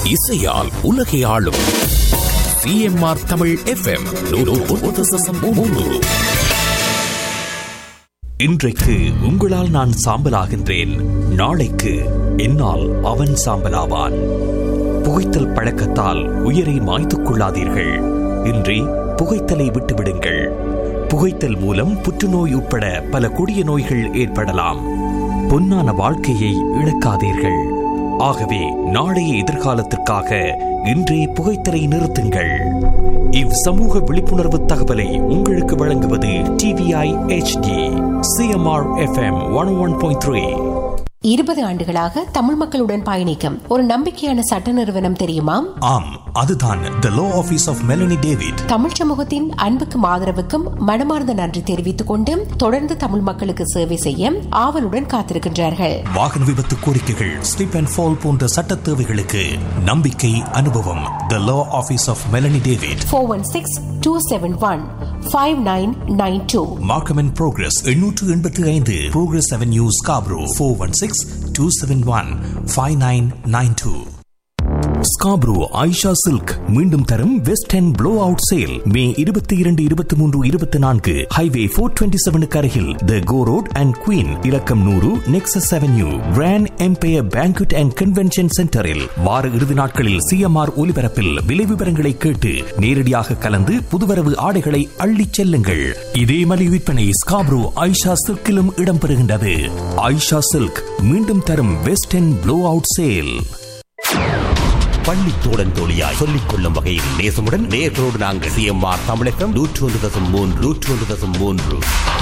இசையால் உலகை ஆளும் CMR தமிழ் FM 101.3. இன்றைக்கு உங்களால் நான் சாம்பலாகின்றேன், நாளைக்கு என்னால் அவன் சாம்பலாவான். புகைத்தல் பழக்கத்தால் உயிரை மாய்த்துக் கொள்ளாதீர்கள். இன்றி புகைத்தலை விட்டுவிடுங்கள். புகைத்தல் மூலம் புற்றுநோய் உட்பட பல கொடிய நோய்கள் ஏற்படலாம். பொன்னான வாழ்க்கையை இழக்காதீர்கள். ஆகவே நாளைய எதிர்காலத்திற்காக இன்றே புகைத்தலை நிறுத்துங்கள். இவ் சமூக விழிப்புணர்வு தகவலை உங்களுக்கு வழங்குவது TVI HD CMR FM 101.3. 20 ஆண்டுகளாக தமிழ் மக்களுடன் பயணிக்கும் ஒரு நம்பிக்கையான சட்ட நிறுவனம் தெரியுமா? ஆம், அதுதான் The Law Office of Melanie David. Tamil சமூகத்தின் அன்புக்கும் ஆதரவுக்கும் மனமார்ந்த நன்றி தெரிவித்துக் கொண்டு தொடர்ந்து தமிழ் மக்களுக்கு சேவை செய்ய ஆவலுடன் காத்திருக்கின்றார்கள். வாகன விபத்து கோரிக்கைகள், ஸ்லிப் அண்ட் ஃபால் போன்ற சட்ட தேவைகளுக்கு நம்பிக்கை, அனுபவம். The Law Office of Melanie David. 416-271-5992. Markham and Progress 885 Progress Avenue, Scarborough. 416-271-5992. Scarborough Ayesha silk மீண்டும் தரும் west end flow out sale மே 22, 23, 24 ஹைவே 427 அருகில் தி கோ ரோட் அண்ட் குயின் இலக்கம் 100 nexus avenue grand Empire banquet and convention சென்டரில் வார இறுதி நாட்களில் CMR ஒலிபரப்பில் விலை விவரங்களை கேட்டு நேரடியாக கலந்து புதுவரவு ஆடைகளை அள்ளிச் செல்லுங்கள். இதே மலிவு விற்பனை ஸ்காப்ரோ ஆயிஷா சில்கிலும் இடம்பெறுகின்றது. ஆயிஷா சில்க் மீண்டும் தரும் west end flow out sale. பள்ளி தோழன் தோழியாய் சொல்லிக் கொள்ளும் வகையில் நேசமுடன் நேர்களோடு நாங்கள் CMR தமிழ் FM 101.3.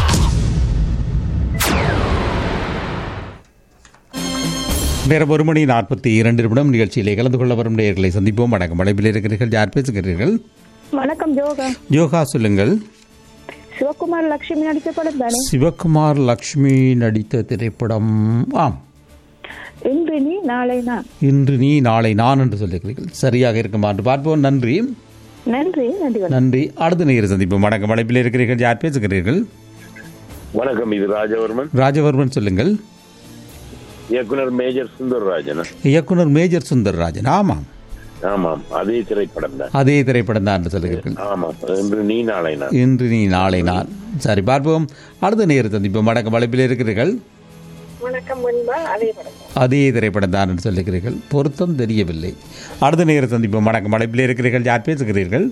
நேரம் 1:42 நிகழ்ச்சியிலே கலந்து கொள்ள வரும் நேயர்களை சந்திப்போம். வணக்கம். அழைப்பில் இருக்கிறீர்கள். யார் பேசுகிறீர்கள்? வணக்கம். யோகா சொல்லுங்கள். சிவகுமார் லட்சுமி நடித்த படம் தானே? சிவகுமார் லட்சுமி நடித்த திரைப்படம். ஆம். இன்று நீ நாளை நான். இன்று நீ நாளை நான் என்று சொல்லுகிறீர்கள். சரியாக இருக்குமா என்று பார்ப்போம். நன்றி நன்றி நன்றி. அடுத்த நேர சந்திப்போம். வணக்கம். அழைப்பில் இருக்கிறீர்கள். யார் பேசுகிறீர்கள்? வணக்கம், இது ராஜவர்மன். ராஜவர்மன் சொல்லுங்கள். இயக்குனர் மேஜர் சுந்தர்ராஜன். இயக்குனர் மேஜர் சுந்தர்ராஜன். ஆமாம் ஆமாம், அதே திரைப்படம் தான். அதே திரைப்படம் தான் என்று சொல்லுகிறீர்கள். ஆமாம், இன்று நீ நாளை நான். இன்று நீ நாளை நான். சரி, பார்ப்போம். அடுத்த நேர சந்திப்போம். வணக்கம். அழைப்பில் இருக்கிறீர்கள். அதே திரைப்படம் தான் என்று சொல்லுகிறீர்கள். பொருத்தம் தெரியவில்லை. அடுத்த நேர சந்திப்போம். வணக்கம். அழைப்பில் இருக்கிறீர்கள். யார் பேசுகிறீர்கள்?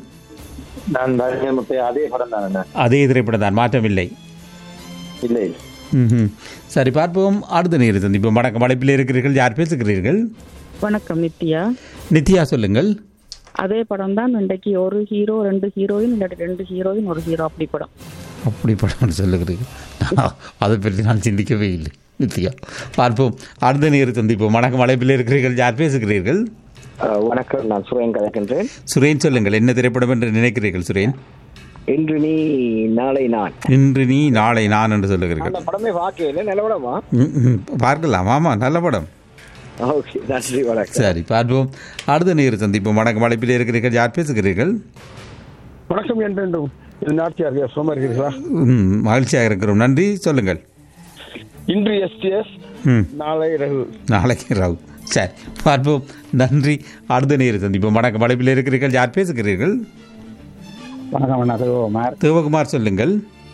அதே படம் தான். அதே திரைப்படம் தான், மாற்றமில்லை. இல்லை. சரி, பார்ப்போம். அடுத்த நேர சந்திப்போம். வணக்கம். அழைப்பில் இருக்கிறீர்கள். யார் பேசுகிறீர்கள்? வணக்கம். நித்யா. நித்யா சொல்லுங்கள். அதே படம் தான். இன்றைக்கு ஒரு ஹீரோ 2 ஹீரோயின், இல்லாட்டி 2 ஹீரோயின் 1 ஹீரோ, அப்படி படம். அப்படி படம் சொல்லுகிறீர்கள். அதை பற்றி நான் சிந்திக்கவே இல்லை. நித்யா, பார்ப்போம். அடுத்த நேர சந்திப்போம். வணக்கம். அழைப்பில் இருக்கிறீர்கள். யார் பேசுகிறீர்கள்? வணக்கம், நான் சுரேன் கலக்கின்றேன். சுரேன் சொல்லுங்கள். என்ன திரைப்படம் என்று நினைக்கிறீர்கள் சுரேன்? இன்று நீ நாளை நான். இன்று நீ நாளை நான் என்று சொல்லுகிறீர்கள். அந்த படமே பார்க்கல. நல்ல படமா? பார்க்கலாம். ஆமாம், நல்ல படம். ஓகே, நன்றி, வணக்கம். சரி, பார்ப்போம். அடுத்த நேர சந்திப்போம். வணக்கம். அழைப்பில் இருக்கிறீர்கள். யார் பேசுகிறீர்கள்? வணக்கம். என்றும் இது நாட்டியாக சும்மா இருக்கிறீர்களா? மகிழ்ச்சியாக இருக்கிறோம். நன்றி, சொல்லுங்கள். இன்று எஸ்டிஎஸ், நாளை ரகு. நாளைக்கு ரகு. சரி, பார்ப்போம். நன்றி. அடுத்த நேர சந்திப்போம். வணக்கம். அழைப்பில் இருக்கிறீர்கள். யார் பேசுகிறீர்கள்? வணக்கம் அண்ணா, தேவகுமார். தேவகுமார் சொல்லுங்கள்.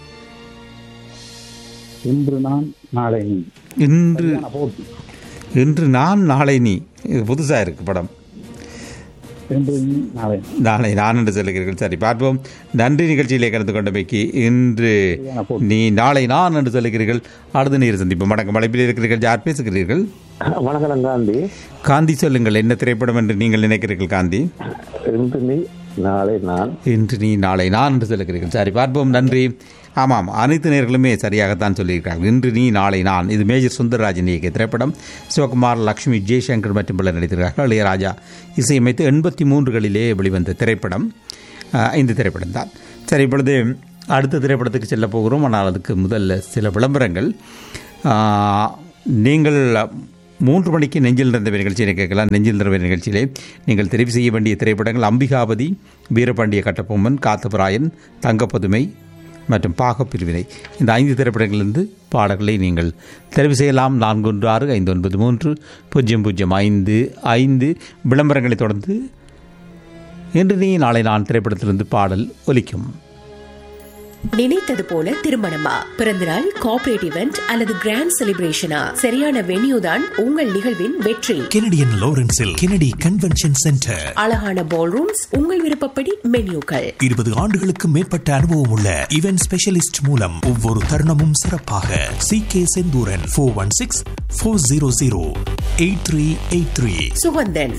இன்று நான் நாளை நீ. இன்று நான் நாளை நீ. இது புதுசாக இருக்கு படம். நாளை நான் என்று சொல்லுகிறீர்கள். சரி, பார்ப்போம். நன்றி. நிகழ்ச்சியிலே கலந்து கொண்டமைக்கு. இன்று நீ நாளை நான் என்று சொல்லுகிறீர்கள். அடுத்த நேர சந்திப்போம். வணக்கம். அழைப்பில் இருக்கிறீர்கள். யார் பேசுகிறீர்கள்? வணக்கம். காந்தி. காந்தி சொல்லுங்கள். என்ன திரைப்படம் என்று நீங்கள் நினைக்கிறீர்கள் காந்தி? இன்று நீ நாளை நான். இன்று நீ நாளை நான் என்று சொல்லுகிறீர்கள். சரி, பார்ப்போம். நன்றி. ஆமாம், அனைத்து நேர்களுமே சரியாகத்தான் சொல்லியிருக்கிறார்கள். இன்று நீ நாளை நான். இது மேஜர் சுந்தரராஜன் இயக்கிய திரைப்படம். சிவகுமார், லட்சுமி, ஜெய்சங்கர் மற்றும் பலர் நடித்திருக்கிறார்கள். இளையராஜா இசையமைத்து 83களிலே வெளிவந்த திரைப்படம் இந்த திரைப்படம் தான். சரி, இப்பொழுது அடுத்த திரைப்படத்துக்கு செல்ல போகிறோம். ஆனால் அதுக்கு முதல்ல சில விளம்பரங்கள். நீங்கள் 3 மணிக்கு நெஞ்சில் நிறந்தவை நிகழ்ச்சியை கேட்கலாம். நெஞ்சில் நிறந்தவை நிகழ்ச்சியிலே நீங்கள் தெரிவு செய்ய வேண்டிய திரைப்படங்கள்: அம்பிகாபதி, வீரபாண்டிய கட்டபொம்மன், காத்தவராயன், தங்கப்பதுமை, மற்றும் பாகப்பிரிவினை இந்த 5 திரைப்படங்களிலிருந்து பாடல்களை நீங்கள் தெரிவு செய்யலாம். 4165930055 விளம்பரங்களை தொடர்ந்து இன்று நீ நாளை நான் திரைப்படத்திலிருந்து பாடல் ஒலிக்கும். நினைத்தது போல திருமணமா, பிறந்தநாள், கார்ப்பரேட் இவெண்ட் அல்லது கிராண்ட் செலிப்ரேஷனா, சரியான வென்யூ தான் உங்கள் நிகழ்வின் வெற்றி. Canadian லாரன்ஸில் Kennedy convention centre. அழகான பால் ரூம்ஸ், உங்கள் விருப்பப்படி மென்யூக்கள். 20 ஆண்டுகளுக்கு மேற்பட்ட அனுபவம் உள்ள இவென்ட் ஸ்பெஷலிஸ்ட் மூலம் ஒவ்வொரு தருணமும் சிறப்பாக. CK செந்தூரன் 416-400-8383. சுகந்தன்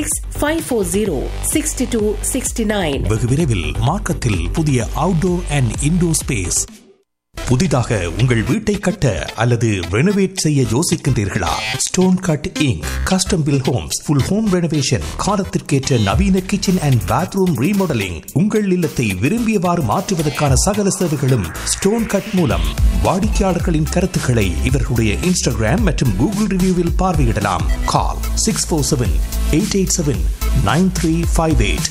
416-540-6269. வெகு விரைவில் மார்க்கத்தில் புதிய அவுட்டோர் அண்ட் இன்டோர் ஸ்பேஸ். புதிதாக உங்கள் வீட்டை கட்ட அல்லது ரெனோவேட் செய்ய யோசிக்கின்றீர்களா? Stone cut ink custom bill Holmes, full home renovation, காலத்திற்கேற்ற நவீன கிச்சன் அண்ட் பாத்ரூம் ரீமாடலிங், உங்கள் இல்லத்தை விரும்பியவாறு மாற்றுவதற்கான சகல சேவைகளும் ஸ்டோன் கட் மூலம். வாடிக்கையாளர்களின் கருத்துக்களை இவர்களுடைய இன்ஸ்டாகிராம் மற்றும் கூகுள் ரிவ்யூவில் பார்வையிடலாம். கால் 647-887-9358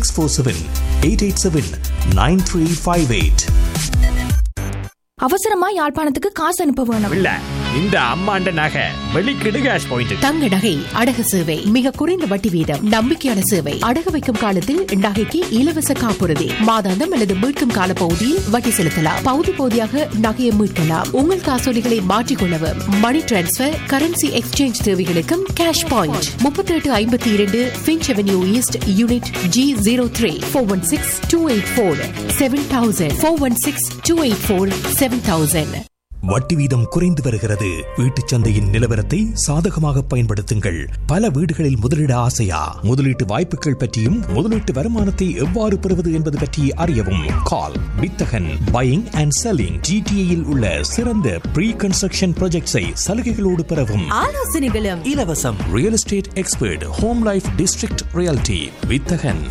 647-887-9358. அவசரமா யாழ்ப்பாணத்துக்கு காசு அனுப்ப வேணும். இல்ல, இந்த அம்மாண்ட நகை வெளிக்கிடு கேஷ் பாயிண்ட். தங்க நகை அடகு சேவை மிக குறைந்த வட்டி வீதம், நம்பிக்கையான சேவை. அடகு வைக்கும் காலத்தில் நகைக்கு இலவச காப்புறுதி, மாதாந்தம் அல்லது மீட்கும் கால பகுதியில் வட்டி செலுத்தலாம். பகுதி பகுதியாக நகையை மீட்கலாம். உங்கள் காசோலிகளை மாற்றிக்கொள்ளவும், மணி டிரான்ஸ்பர், கரன்சி எக்ஸ்சேஞ்ச் தேவைகளுக்கும் cash point. 3852 Finch avenue east, unit G03. 416-284-7000. 416-284-7000. வட்டி வீதம் குறைந்து வருகிறது. வீட்டுச் சந்தையின் நிலவரத்தை சாதகமாக பயன்படுத்துங்கள். பல வீடுகளில் முதலீடு ஆசையா? முதலீட்டு வாய்ப்புகள் பற்றியும் முதலீட்டு வருமானத்தை எவ்வாறு பெறுவது என்பது பற்றி அறியவும். கால் வித்தகன் பையிங் அண்ட் செல்லிங். GTA உள்ள சிறந்த ப்ரீ கன்ஸ்ட்ரக்ஷன் ப்ராஜெக்ட்ஸை சலுகைகளோடு பெறவும். ஆலோசனைகளும் இலவசம். Real estate expert, home life district reality. வித்தகன்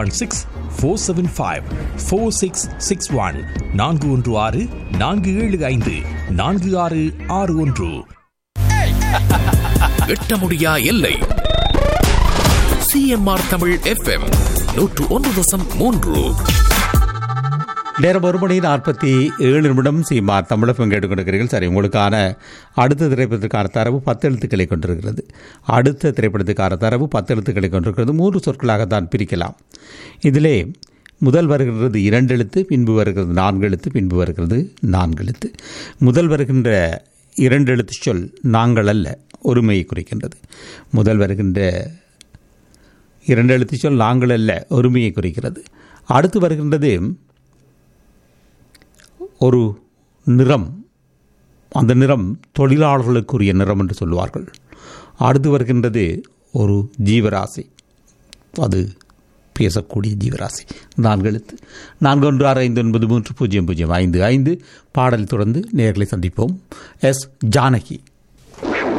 416-475-4661. 416-475-4661. எட்ட முடியா எல்லை. CMR Tamil FM 101.3. நேரம் 1:47 CMR தமிழ் FM கேட்டுக்கொண்டிருக்கிறீர்கள். சரி, உங்களுக்கான அடுத்த திரைப்படத்துக்கான தரவு 10 எழுத்துக்களை கொண்டிருக்கிறது. அடுத்த திரைப்படத்துக்கான தரவு 10 எழுத்துக்களை கொண்டிருக்கிறது. 3 சொற்களாகத்தான் பிரிக்கலாம். இதிலே முதல் வருகிறது 2 எழுத்து, பின்பு வருகிறது 4 எழுத்து, பின்பு வருகிறது 4 எழுத்து. முதல் வருகின்ற 2 எழுத்து சொல் நாங்கள் அல்ல, ஒருமையை குறிக்கின்றது. முதல் வருகின்ற 2 எழுத்து சொல் நாங்கள் அல்ல, ஒருமையை குறிக்கிறது. அடுத்து வருகின்றது ஒரு நிறம், அந்த நிறம் தொழிலாளர்களுக்குரிய நிறம் என்று சொல்லுவார்கள். அடுத்து வருகின்றது ஒரு ஜீவராசி, அது பேசக்கூடிய ஜீவராசி. 4 எழுத்து. 4165930055 பாடல் தொடர்ந்து நேர்களை சந்திப்போம். எஸ் ஜானகி.